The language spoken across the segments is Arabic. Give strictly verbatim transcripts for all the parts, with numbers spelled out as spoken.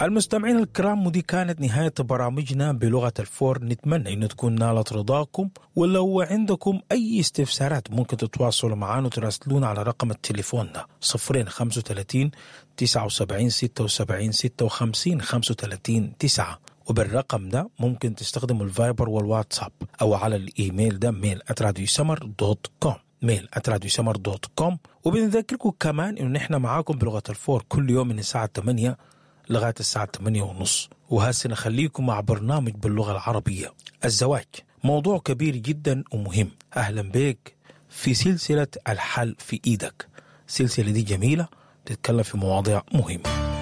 المستمعين الكرام، ودي كانت نهاية برامجنا بلغة الفور. نتمنى أن تكون نالت رضاكم، ولو عندكم أي استفسارات ممكن تتواصلوا معنا وتراسلونا على رقم التليفون ده صفرين خمسة وثلاثين تسعة وسبعين ستة وسبعين ستة وخمسين خمسة وثلاثين تسعة. وبالرقم ده ممكن تستخدموا الفايبر والواتساب، أو على الإيميل ده ميل آت راديو سمر دوت كوم ميل آت راديو سمر دوت كوم. وبنذكركم كمان إنه نحن معاكم بلغة الفور كل يوم من الساعة ثمانية لغاية الساعة ثمانية ونص. وهسه نخليكم مع برنامج باللغة العربية. الزواج موضوع كبير جدا ومهم. أهلا بك في سلسلة الحل في إيدك. السلسلة دي جميلة، تتكلم في مواضيع مهمة.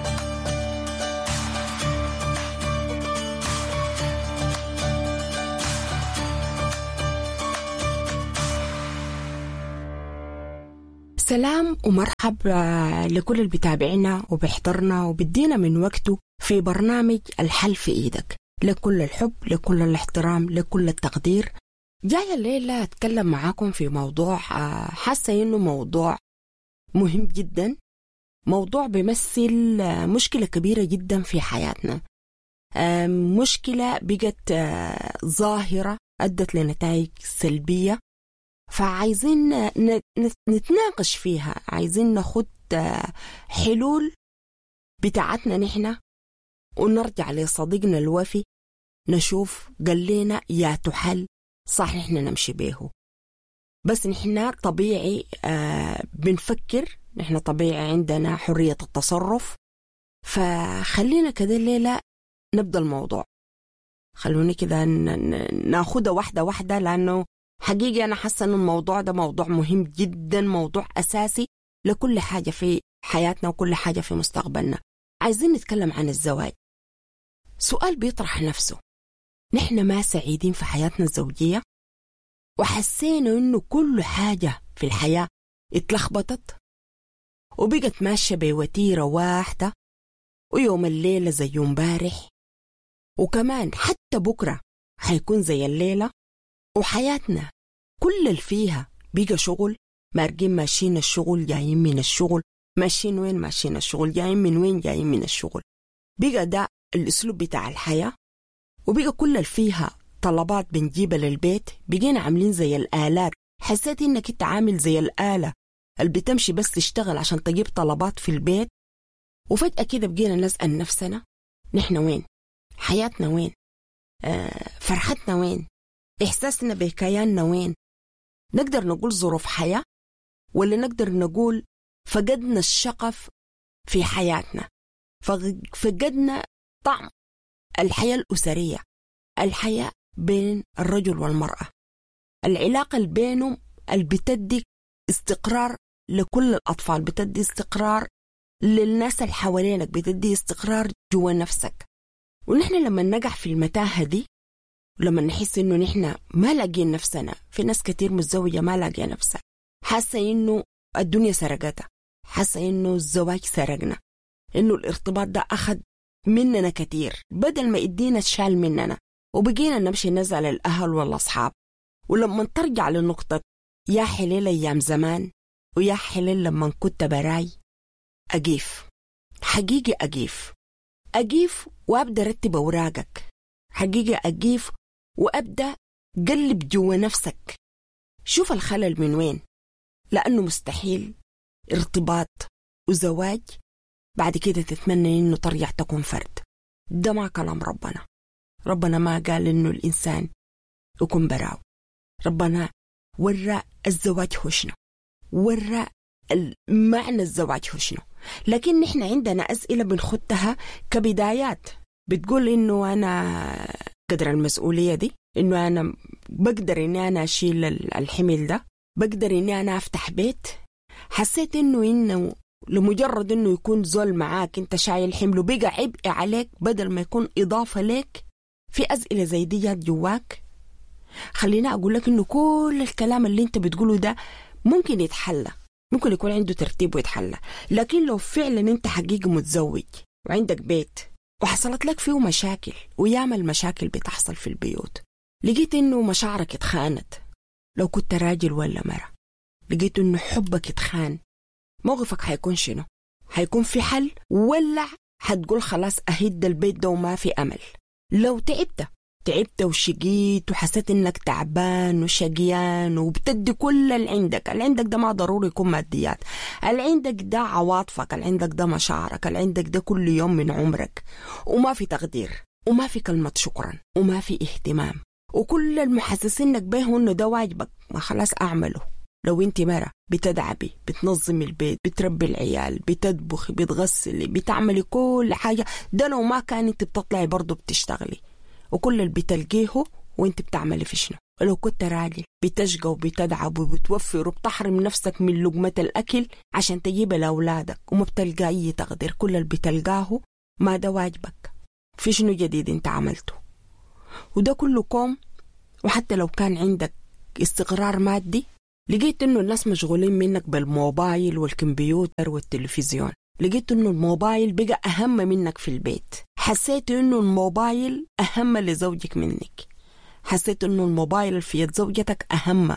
سلام ومرحب لكل اللي بيتابعنا وبيحضرنا وبدينا من وقته في برنامج الحل في إيدك. لكل الحب، لكل الاحترام، لكل التقدير. جاية الليلة أتكلم معاكم في موضوع حاسة إنه موضوع مهم جدا، موضوع بيمثل مشكلة كبيرة جدا في حياتنا، مشكلة بقت ظاهرة أدت لنتائج سلبية، فعايزين نتناقش فيها، عايزين ناخد حلول بتاعتنا نحن، ونرجع لصديقنا الوفي نشوف قال لنا يا تحل صح نحن نمشي بيه. بس نحن طبيعي آه بنفكر، نحن طبيعي عندنا حرية التصرف، فخلينا كده الليلة نبدأ الموضوع. خلوني كده ناخدها واحدة واحدة، لأنه حقيقة أنا حاسة أن الموضوع ده موضوع مهم جدا، موضوع أساسي لكل حاجة في حياتنا وكل حاجة في مستقبلنا. عايزين نتكلم عن الزواج. سؤال بيطرح نفسه، نحن ما سعيدين في حياتنا الزوجية وحسينا أنه كل حاجة في الحياة اتلخبطت وبقت ماشية بوتيرة واحدة، ويوم الليلة زي يوم بارح، وكمان حتى بكرة حيكون زي الليلة، وحياتنا كل اللي فيها بيجا شغل، مارجين ماشيين الشغل جايين من الشغل، ماشيين وين ماشيين الشغل، جايين من وين جايين من الشغل. بيجا ده الأسلوب بتاع الحياة، وبيجا كل اللي فيها طلبات بنجيبها للبيت، بيجينا عاملين زي الآلات. حسيت إنك انت عامل زي الآلة اللي بتمشي بس تشتغل عشان تجيب طلبات في البيت، وفجأة كده بقينا نسأل نفسنا نحن وين؟ حياتنا وين؟ آه فرحتنا وين؟ إحساسنا بكياننا وين؟ نقدر نقول ظروف حياة، ولا نقدر نقول فقدنا الشغف في حياتنا، فقدنا طعم الحياة الأسرية، الحياة بين الرجل والمرأة، العلاقة اللي بينهم اللي بتدي استقرار لكل الأطفال، بتدي استقرار للناس اللي حوالينك، بتدي استقرار جوا نفسك. ونحن لما نقع في المتاهة دي، ولما نحس إنه نحن ما لاقين نفسنا، في ناس كتير متزوجة ما لاقية نفسها، حاسة إنه الدنيا سرقتها، حاسة إنه الزواج سرقنا، إنه الارتباط ده أخذ مننا كتير بدل ما يدينا الشال مننا، وبقينا نمشي نزل الأهل والأصحاب. ولما ترجع لنقطة يا حليل أيام زمان، ويا حليل لما كنت براي، أجيف حقيقي، أجيف أجيف وأبدأ رتب أوراقك، حقيقي أجيف وأبدأ قلب جوا نفسك، شوف الخلل من وين، لأنه مستحيل ارتباط وزواج بعد كده تتمنى إنه ترجع تكون فرد. ده ما كلام ربنا. ربنا ما قال إنه الإنسان يكون براو. ربنا ورى الزواج هو شنو، ورى معنى الزواج هو شنو. لكن نحن عندنا أسئلة بنخدها كبدايات، بتقول إنه أنا قدر المسؤولية دي، إنه أنا بقدر إني أنا أشيل الحمل ده، بقدر إني أنا أفتح بيت. حسيت إنه إنه لمجرد إنه يكون زول معاك أنت شايل حمله بقى عبء عليك بدل ما يكون إضافة لك. في أسئلة زي دي جات جواك. خلينا أقول لك إنه كل الكلام اللي أنت بتقوله ده ممكن يتحلى، ممكن يكون عنده ترتيب ويتحلى. لكن لو فعلا أنت حقيقي متزوج وعندك بيت وحصلت لك فيه مشاكل، وياما المشاكل بتحصل في البيوت، لقيت إنه مشاعرك اتخانت، لو كنت راجل ولا مرة لقيت إنه حبك اتخان، موقفك هيكون شنو؟ هيكون في حل ولا حتقول خلاص أهد البيت ده وما في أمل. لو تعبت تعبت وشقيت وحسيت إنك تعبان وشقيان وبتدي كل اللي عندك، اللي عندك ده ما ضروري يكون ماديات، اللي عندك ده عواطفك، اللي عندك ده مشاعرك، اللي عندك ده كل يوم من عمرك، وما في تقدير وما في كلمة شكرا وما في اهتمام، وكل المحسسينك به إنه ده واجبك، ما خلاص أعمله. لو انت مرة بتدعبي بتنظمي البيت بتربي العيال بتطبخي بتغسلي بتعملي كل حاجة، ده لو ما كان انت بتطلعي برضو بتشتغلي، وكل اللي بتلقيه وانت بتعملي في شنو. ولو كنت راجل بتشقى وبتدعب وبتوفر وبتحرم نفسك من لقمة الأكل عشان تجيب لأولادك وما بتلقى أي تقدير، كل اللي بتلقاه ما ده واجبك، في شنو جديد انت عملته. وده كله كوم. وحتى لو كان عندك استقرار مادي، لقيت انه الناس مشغولين منك بالموبايل والكمبيوتر والتلفزيون، لقيت انه الموبايل بقى اهم منك في البيت، حسيت انه الموبايل اهم لزوجك منك، حسيت انه الموبايل في يد زوجتك اهم،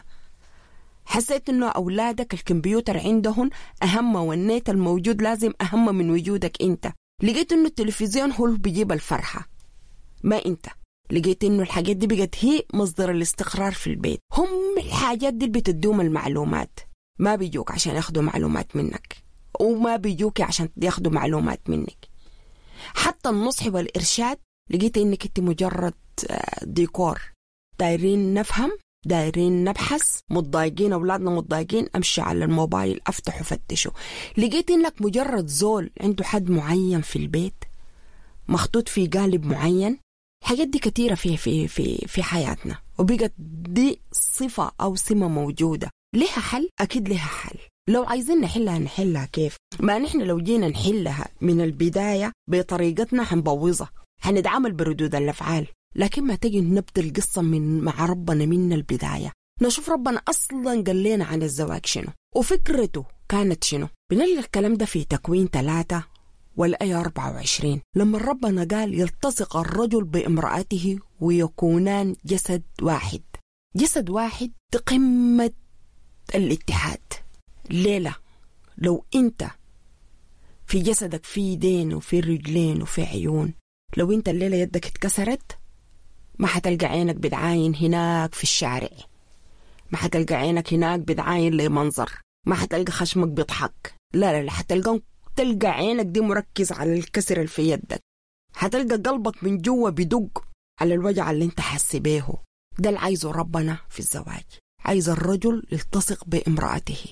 حسيت انه اولادك الكمبيوتر عندهم اهم والنت الموجود لازم اهم من وجودك انت، لقيت انه التلفزيون هو اللي بيجيب الفرحة ما انت، لقيت انه الحاجات دي بقت هي مصدر الاستقرار في البيت. هم الحاجات دي بتدوم المعلومات، ما بيجوك عشان ياخدوا معلومات منك وما بيجوك عشان ياخدوا معلومات منك. حتى النصح والإرشاد لقيت انك انت مجرد ديكور، دايرين نفهم دايرين نبحث، متضايقين أولادنا متضايقين أمشي على الموبايل أفتح وفتشه. لقيت إنك مجرد زول عنده حد معين في البيت مخطوط في قالب معين. الحاجات دي كتيرة في في في في حياتنا، وبقت دي صفة أو سمة موجودة. لها حل؟ أكيد لها حل. لو عايزين نحلها نحلها كيف؟ ما نحن لو جينا نحلها من البداية بطريقتنا حنبوظها، حنتعامل بردود الأفعال. لكن ما تجي نبدأ القصة من مع ربنا من البداية، نشوف ربنا أصلا قال لنا عن الزواج شنو وفكرته كانت شنو. بنلقى الكلام ده في تكوين ثلاثة والآية أربعة وعشرين، لما ربنا قال يلتصق الرجل بامرأته ويكونان جسد واحد. جسد واحد قمة الاتحاد. ليلة لو انت في جسدك في يدين وفي رجلين وفي عيون، لو انت الليلة يدك اتكسرت ما حتلقى عينك بتعاين هناك في الشارع، ما حتلقى عينك هناك بتعاين لمنظر، ما حتلقى خشمك بيضحك، لا لا لا، حتلقى تلقى عينك دي مركز على الكسر اللي في يدك، حتلقى قلبك من جوا بدق على الوجع اللي انت حاسس بيه. ده اللي عايزه ربنا في الزواج، عايز الرجل يلتصق بامرأته.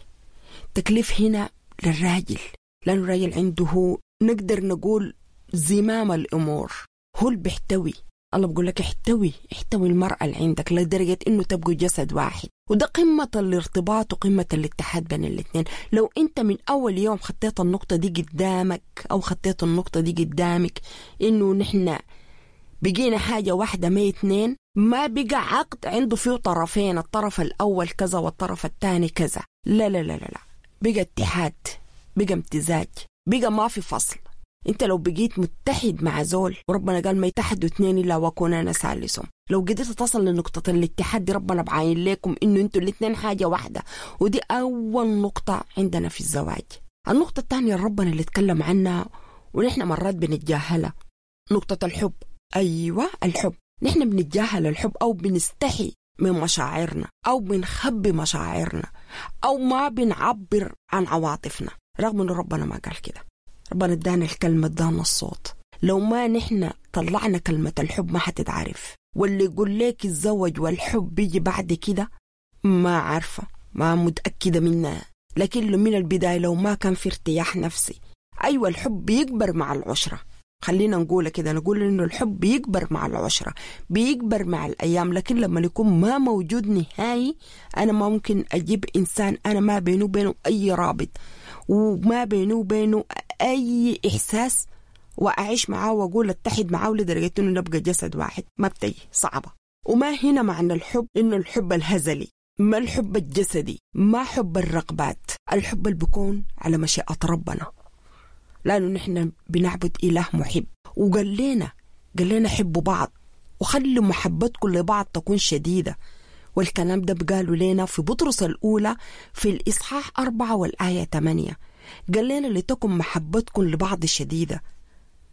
تكليف هنا للراجل، لأن الراجل عنده نقدر نقول زمام الأمور، هو اللي بيحتوي. الله بقول لك احتوي احتوي المرأة اللي عندك لدرجة انه تبقوا جسد واحد، وده قمة الارتباط وقمة الاتحاد بين الاثنين. لو انت من اول يوم خطيت النقطة دي قدامك او خطيت النقطة دي قدامك انه نحن بقينا حاجة واحدة ما اثنين، ما بقى عقد عنده فيه طرفين، الطرف الاول كذا والطرف الثاني كذا، لا لا لا لا، بقى اتحاد، بقى امتزاج، بقى ما في فصل. انت لو بقيت متحد مع زول، وربنا قال ما يتحدوا اثنين الا وكونان ثالثهم، لو قدرت تصل لنقطة الاتحاد دي ربنا بعين لكم انه انتوا الاثنين حاجة واحدة، ودي اول نقطة عندنا في الزواج. النقطة الثانية ربنا اللي اتكلم عنها ونحن مرات بنتجاهلها، نقطة الحب. ايوه الحب، نحن بنتجاهل الحب او بنستحي من مشاعرنا او بنخبي مشاعرنا او ما بنعبر عن عواطفنا، رغم انه ربنا ما قال كده. ربنا ادانا الكلمة ادانا الصوت. لو ما نحن طلعنا كلمة الحب ما حتتعرف، واللي يقول لك الزواج والحب بيجي بعد كده ما عارفة، ما متأكدة منها. لكن من البداية لو ما كان في ارتياح نفسي، أيوة الحب بيكبر مع العشرة، خلينا نقول كده، نقول إنه الحب بيكبر مع العشرة، بيكبر مع الأيام، لكن لما يكون ما موجود نهائي، أنا ما ممكن أجيب إنسان أنا ما بينه بينه أي رابط وما بينه بينه أي إحساس وأعيش معاه وأقول اتحد معاه لدرجة إنه نبقى جسد واحد، ما بتجي، صعبة. وما هنا معنى الحب إنه الحب الهزلي، ما الحب الجسدي، ما حب الرغبات، الحب اللي بيكون على مشيئة ربنا، لأنه نحن بنعبد إله محب، وقال لنا قال لنا حبوا بعض وخلوا محبتكم لبعض تكون شديدة. والكلام ده بقالوا لنا في بطرس الأولى في الإصحاح أربعة والآية ثمانية، قال لنا لتكن محبتكم لبعض شديدة.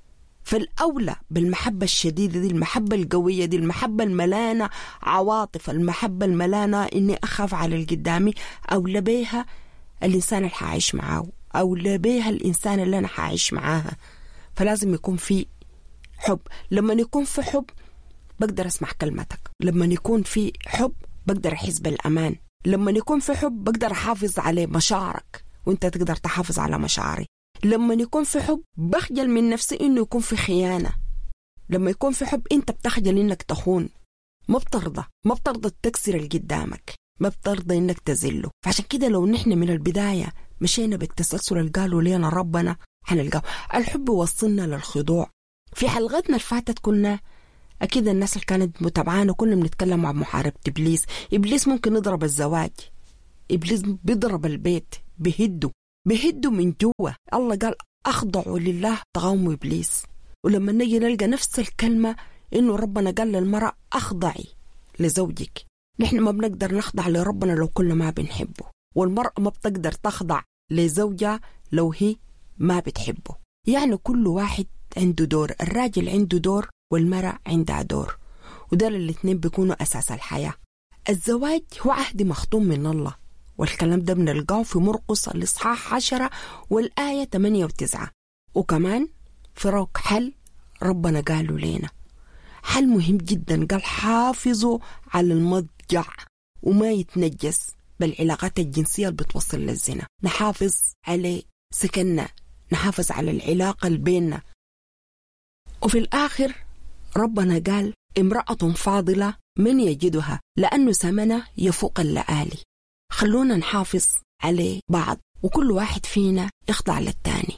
فالأولى بالمحبة الشديدة دي، المحبة القوية دي، المحبة الملانة عواطف، المحبة الملانة إني أخاف على القدامي، أولى بيها الإنسان اللي حاعيش معاه، أولى بيها الإنسان اللي أنا حاعيش معاها. فلازم يكون في حب. لما يكون في حب بقدر أسمع كلمتك، لما يكون في حب بقدر أحس بالأمان، لما يكون في حب بقدر أحافظ على مشاعرك وإنت تقدر تحافظ على مشاعري. لما يكون في حب بخجل من نفسي إنه يكون في خيانة. لما يكون في حب أنت بتخجل إنك تخون، ما بترضى ما بترضى تكسر اللي قدامك، ما بترضى إنك تزله. فعشان كده لو نحن من البداية مشينا بالتسلسل اللي قالوا لنا ربنا حنلقاه. الحب وصلنا للخضوع. في حلقتنا اللي فاتت كنا أكيد الناس اللي كانت متابعانا كنا بنتكلم عن محاربة إبليس. إبليس ممكن يضرب الزواج، إبليس بيضرب البيت، بيهده بيهده من جوا. الله قال أخضعوا لله تقاوموا إبليس. ولما نجي نلقى نفس الكلمة إنه ربنا قال للمرأة أخضعي لزوجك. نحن ما بنقدر نخضع لربنا لو كنا ما بنحبه، والمرأة ما بتقدر تخضع لزوجها لو هي ما بتحبه. يعني كل واحد عنده دور، الراجل عنده دور والمرأة عندها دور، وده الاثنين بيكونوا أساس الحياة. الزواج هو عهد مختوم من الله، والكلام ده بنلقاه في مرقس الإصحاح عشرة والآية ثمانية وتسعة. وكمان في روك حل ربنا قالوا لنا حل مهم جدا، قال حافظوا على المضجع وما يتنجس بالعلاقات الجنسية اللي بتوصل للزنا. نحافظ على سكننا، نحافظ على العلاقة اللي بيننا. وفي الآخر ربنا قال امرأة فاضلة من يجدها لأنه ثمنه يفوق اللآلي. خلونا نحافظ عليه بعض وكل واحد فينا يخضع للتاني.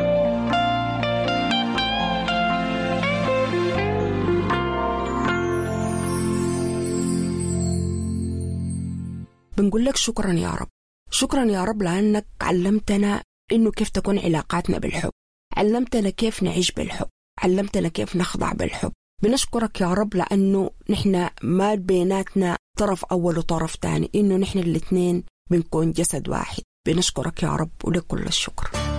بنقول لك شكرا يا رب، شكرا يا رب لأنك علمتنا إنه كيف تكون علاقاتنا بالحب، علمتنا كيف نعيش بالحب، علمتنا كيف نخضع بالحب. بنشكرك يا رب لأنه نحن ما بيناتنا طرف أول وطرف تاني، إنه نحن الاثنين بنكون جسد واحد. بنشكرك يا رب ولكل الشكر.